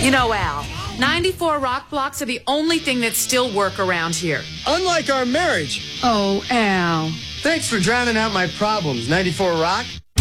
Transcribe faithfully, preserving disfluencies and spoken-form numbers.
You know, Al, ninety-four rock blocks are the only thing that still work around here. Unlike our marriage. Oh, Al. Thanks for drowning out my problems, ninety-four Rock.